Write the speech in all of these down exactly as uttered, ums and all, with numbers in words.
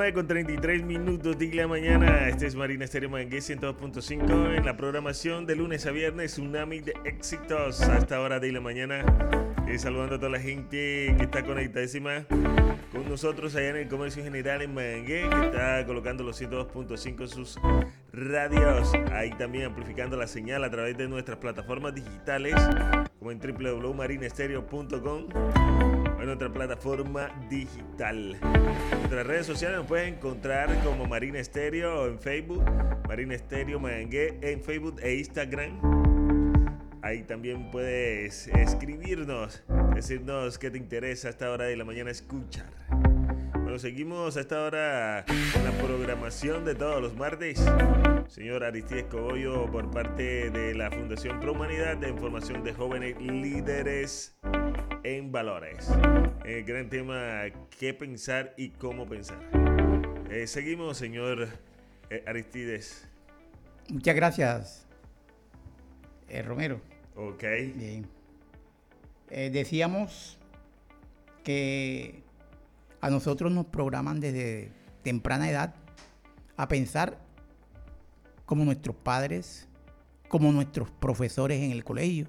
nueve con treinta y tres minutos de la mañana. Este es Marina Estéreo Mangué ciento dos punto cinco en la programación de lunes a viernes, Tsunami de éxitos a esta hora de la mañana. Eh, saludando a toda la gente que está conectadísima con nosotros allá en el Comercio General en Mangué, que está colocando los ciento dos punto cinco en sus radios. Ahí también amplificando la señal a través de nuestras plataformas digitales, como en w w w punto marina estéreo punto com. En nuestra plataforma digital. En nuestras redes sociales nos pueden encontrar como Marina Estéreo en Facebook, Marina Estéreo Mangué en Facebook e Instagram. Ahí también puedes escribirnos, decirnos qué te interesa a esta hora de la mañana escuchar. Bueno, seguimos a esta hora con la programación de todos los martes. Señor Aristides Cogollo, por parte de la Fundación Pro Humanidad de Información de Jóvenes Líderes en Valores. El gran tema, qué pensar y cómo pensar. Eh, seguimos, señor eh, Aristides. Muchas gracias, eh, Romero. Ok. Bien. Eh, decíamos que a nosotros nos programan desde temprana edad a pensar como nuestros padres, como nuestros profesores en el colegio,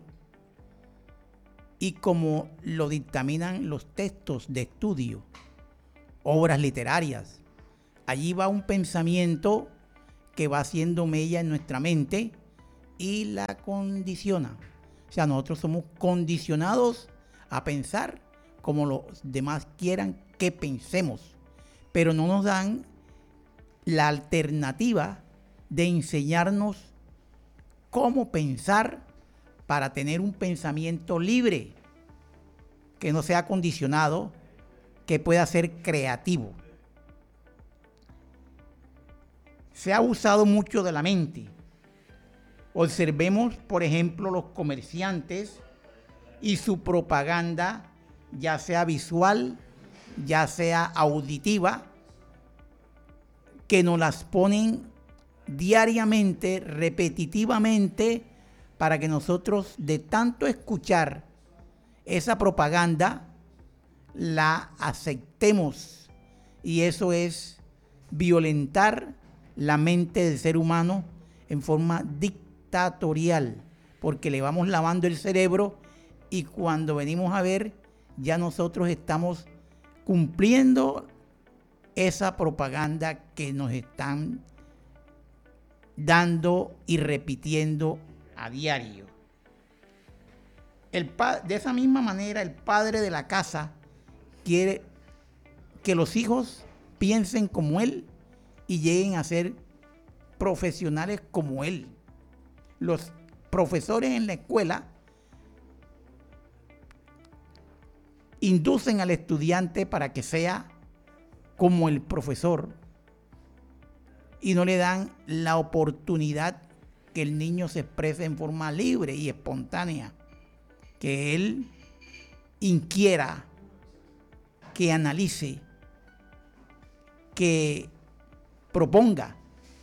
y como lo dictaminan los textos de estudio, obras literarias. Allí va un pensamiento que va haciendo mella en nuestra mente y la condiciona. O sea, nosotros somos condicionados a pensar como los demás quieran que pensemos, pero no nos dan la alternativa de enseñarnos cómo pensar para tener un pensamiento libre, que no sea condicionado, que pueda ser creativo. Se ha usado mucho de la mente. Observemos, por ejemplo, los comerciantes y su propaganda, ya sea visual, ya sea auditiva, que nos las ponen diariamente, repetitivamente, para que nosotros, de tanto escuchar esa propaganda, la aceptemos. Y eso es violentar la mente del ser humano en forma dictatorial, porque le vamos lavando el cerebro y cuando venimos a ver, ya nosotros estamos cumpliendo esa propaganda que nos están dando y repitiendo a diario. El pa- de esa misma manera, el padre de la casa quiere que los hijos piensen como él y lleguen a ser profesionales como él. Los profesores en la escuela inducen al estudiante para que sea como el profesor y no le dan la oportunidad que el niño se exprese en forma libre y espontánea, que él inquiera, que analice, que proponga,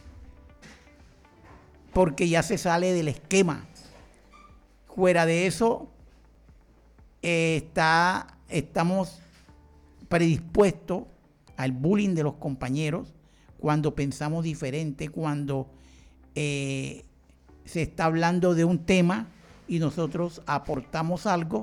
porque ya se sale del esquema. Fuera de eso, eh, está, estamos predispuestos al bullying de los compañeros cuando pensamos diferente, cuando eh, se está hablando de un tema y nosotros aportamos algo.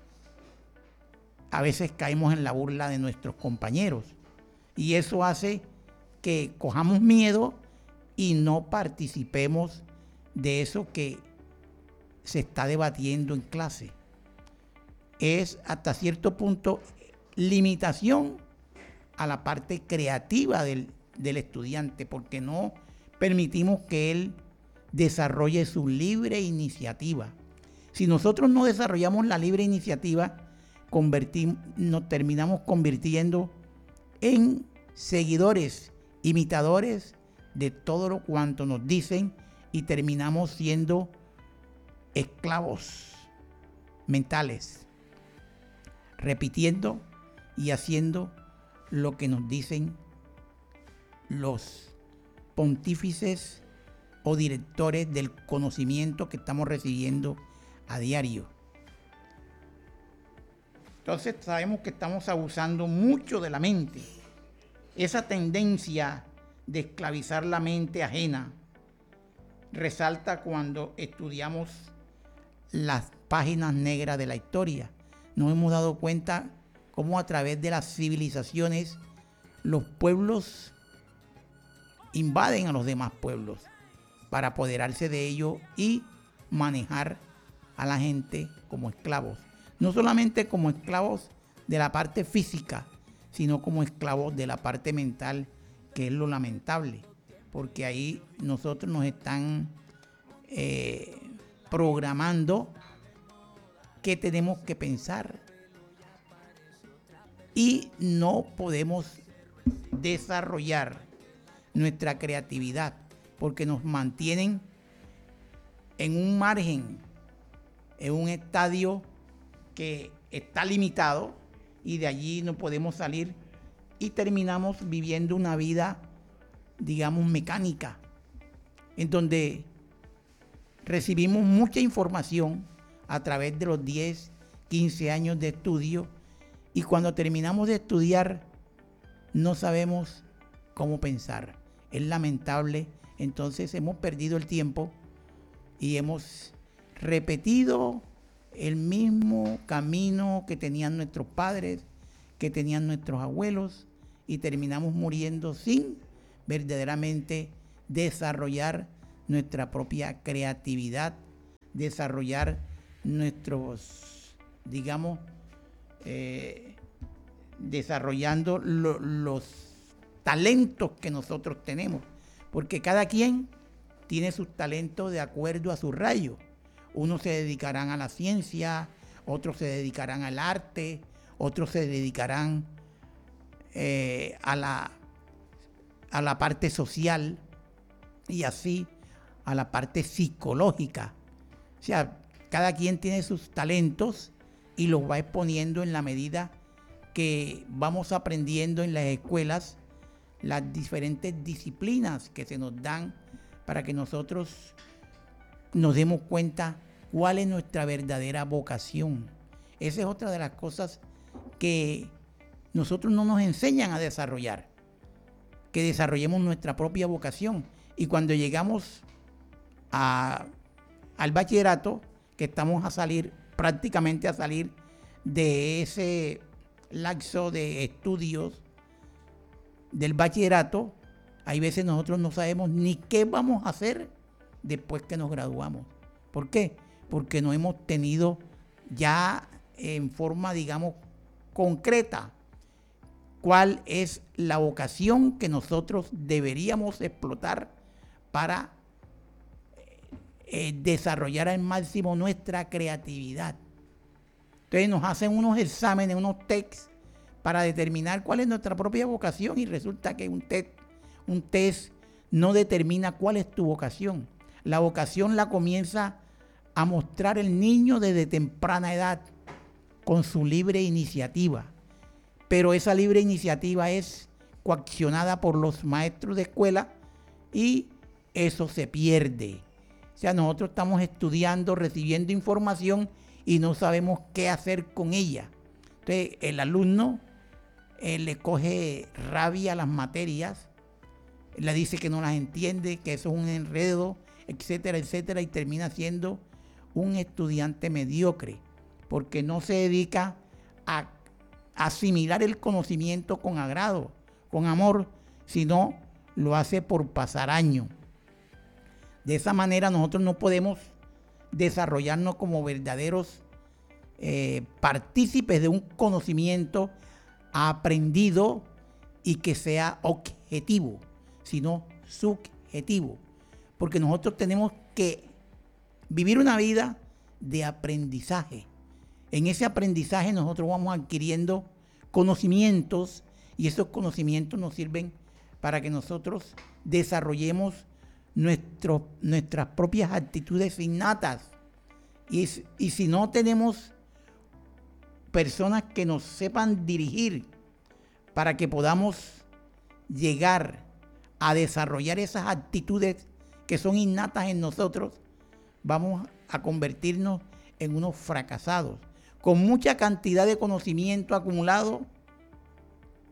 A veces caemos en la burla de nuestros compañeros y eso hace que cojamos miedo y no participemos de eso que se está debatiendo en clase. Es hasta cierto punto limitación a la parte creativa del, del estudiante, porque no permitimos que él desarrolle su libre iniciativa. Si nosotros no desarrollamos la libre iniciativa, convertimos, nos terminamos convirtiendo en seguidores, imitadores de todo lo cuanto nos dicen y terminamos siendo esclavos mentales, repitiendo y haciendo lo que nos dicen los pontífices o directores del conocimiento que estamos recibiendo a diario. Entonces sabemos que estamos abusando mucho de la mente esa tendencia de esclavizar la mente ajena resalta cuando estudiamos las páginas negras de la historia. Nos hemos dado cuenta cómo a través de las civilizaciones los pueblos invaden a los demás pueblos para apoderarse de ellos y manejar a la gente como esclavos. No solamente como esclavos de la parte física, sino como esclavos de la parte mental, que es lo lamentable, porque ahí nosotros nos están eh, programando qué tenemos que pensar y no podemos desarrollar nuestra creatividad porque nos mantienen en un margen, en un estadio que está limitado y de allí no podemos salir y terminamos viviendo una vida, digamos, mecánica, en donde recibimos mucha información a través de los diez, quince años de estudio y cuando terminamos de estudiar no sabemos cómo pensar. Es lamentable, entonces hemos perdido el tiempo y hemos repetido el mismo camino que tenían nuestros padres, que tenían nuestros abuelos y terminamos muriendo sin verdaderamente desarrollar nuestra propia creatividad, desarrollar nuestros, digamos, eh, desarrollando lo, los talentos que nosotros tenemos, porque cada quien tiene sus talentos de acuerdo a su rayo. Unos se dedicarán a la ciencia, otros se dedicarán al arte, otros se dedicarán eh, a la, a la parte social y así a la parte psicológica. O sea, cada quien tiene sus talentos y los va exponiendo en la medida que vamos aprendiendo en las escuelas las diferentes disciplinas que se nos dan para que nosotros nos demos cuenta cuál es nuestra verdadera vocación. Esa es otra de las cosas que nosotros no nos enseñan a desarrollar, que desarrollemos nuestra propia vocación. Y cuando llegamos a, al bachillerato, que estamos a salir, prácticamente a salir de ese lapso de estudios del bachillerato, hay veces nosotros no sabemos ni qué vamos a hacer después que nos graduamos. ¿Por qué? Porque no hemos tenido ya en forma, digamos, concreta cuál es la vocación que nosotros deberíamos explotar para eh, desarrollar al máximo nuestra creatividad. Entonces nos hacen unos exámenes, unos tests para determinar cuál es nuestra propia vocación y resulta que un test, un test no determina cuál es tu vocación. La vocación la comienza a mostrar el niño desde temprana edad con su libre iniciativa. Pero esa libre iniciativa es coaccionada por los maestros de escuela y eso se pierde. O sea, nosotros estamos estudiando, recibiendo información y no sabemos qué hacer con ella. Entonces, el alumno eh, le coge rabia a las materias, le dice que no las entiende, que eso es un enredo, etcétera, etcétera, y termina siendo un estudiante mediocre, porque no se dedica a asimilar el conocimiento con agrado, con amor, sino lo hace por pasar año. De esa manera nosotros no podemos desarrollarnos como verdaderos eh, partícipes de un conocimiento aprendido y que sea objetivo, sino subjetivo. Porque nosotros tenemos que vivir una vida de aprendizaje. En ese aprendizaje nosotros vamos adquiriendo conocimientos y esos conocimientos nos sirven para que nosotros desarrollemos nuestro, nuestras propias actitudes innatas. Y, y si no tenemos personas que nos sepan dirigir para que podamos llegar a desarrollar esas actitudes que son innatas en nosotros, vamos a convertirnos en unos fracasados, con mucha cantidad de conocimiento acumulado,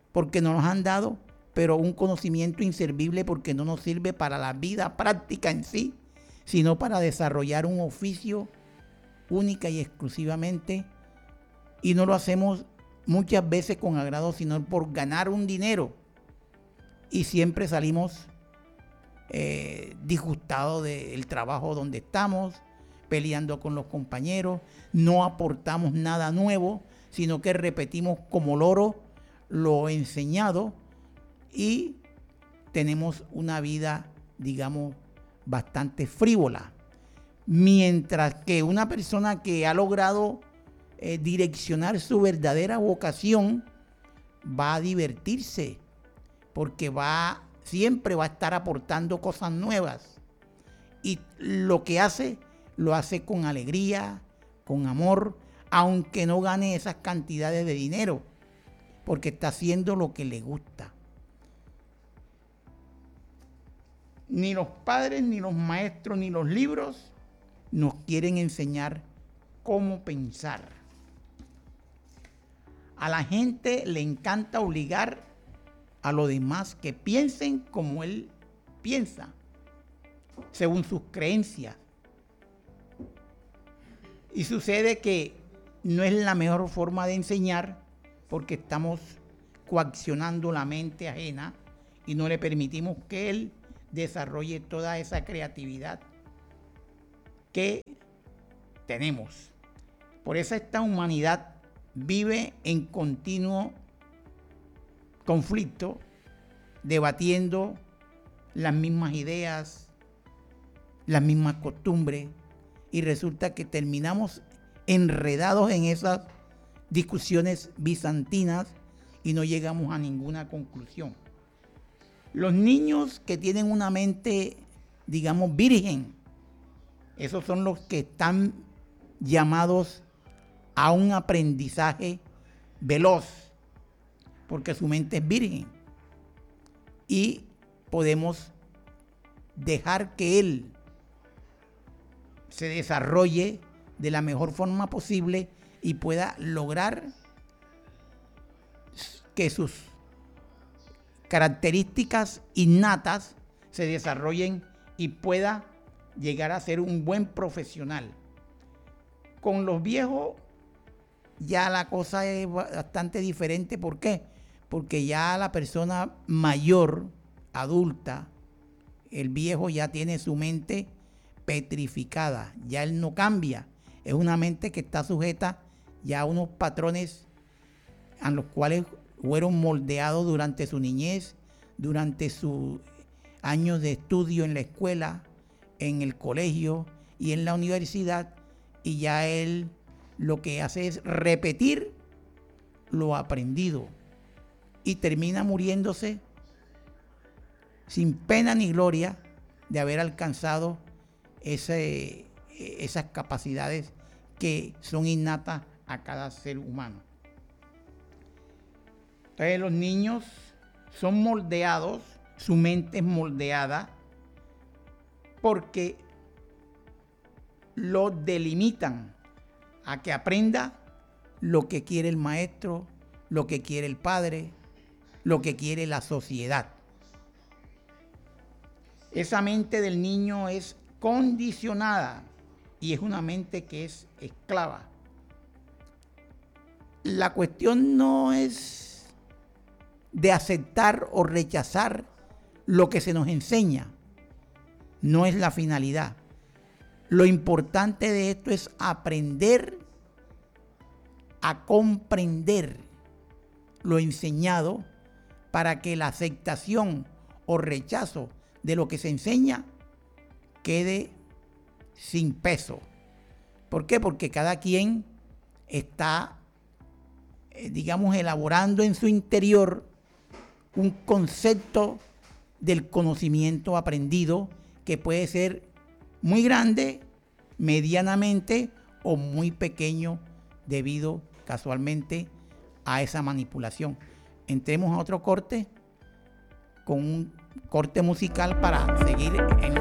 porque nos los han dado, pero un conocimiento inservible porque no nos sirve para la vida práctica en sí, sino para desarrollar un oficio única y exclusivamente, y no lo hacemos muchas veces con agrado, sino por ganar un dinero, y siempre salimos eh, disgustados del trabajo donde estamos, peleando con los compañeros, no aportamos nada nuevo, sino que repetimos como loro lo enseñado y tenemos una vida, digamos, bastante frívola. Mientras que una persona que ha logrado eh, direccionar su verdadera vocación va a divertirse, porque va, siempre va a estar aportando cosas nuevas. Y lo que hace, lo hace con alegría, con amor, aunque no gane esas cantidades de dinero, porque está haciendo lo que le gusta. Ni los padres, ni los maestros, ni los libros nos quieren enseñar cómo pensar. A la gente le encanta obligar a los demás que piensen como él piensa, según sus creencias. Y sucede que no es la mejor forma de enseñar, porque estamos coaccionando la mente ajena y no le permitimos que él desarrolle toda esa creatividad que tenemos. Por eso esta humanidad vive en continuo conflicto, debatiendo las mismas ideas, las mismas costumbres, y resulta que terminamos enredados en esas discusiones bizantinas y no llegamos a ninguna conclusión. Los niños que tienen una mente, digamos, virgen, esos son los que están llamados a un aprendizaje veloz, porque su mente es virgen. Y podemos dejar que él se desarrolle de la mejor forma posible y pueda lograr que sus características innatas se desarrollen y pueda llegar a ser un buen profesional. Con los viejos ya la cosa es bastante diferente. ¿Por qué? Porque ya la persona mayor, adulta, el viejo ya tiene su mente petrificada, ya él no cambia. Es una mente que está sujeta ya a unos patrones a los cuales fueron moldeados durante su niñez, durante sus años de estudio en la escuela, en el colegio y en la universidad, y ya él lo que hace es repetir lo aprendido y termina muriéndose sin pena ni gloria de haber alcanzado ese, esas capacidades que son innatas a cada ser humano. Entonces los niños son moldeados, su mente es moldeada porque lo delimitan a que aprenda lo que quiere el maestro, lo que quiere el padre, lo que quiere la sociedad. Esa mente del niño es condicionada y es una mente que es esclava. La cuestión no es de aceptar o rechazar lo que se nos enseña, no es la finalidad. Lo importante de esto es aprender a comprender lo enseñado para que la aceptación o rechazo de lo que se enseña quede sin peso. ¿Por qué? Porque cada quien está, eh, digamos, elaborando en su interior un concepto del conocimiento aprendido que puede ser muy grande, medianamente o muy pequeño debido casualmente a esa manipulación. Entremos a otro corte con un corte musical para seguir en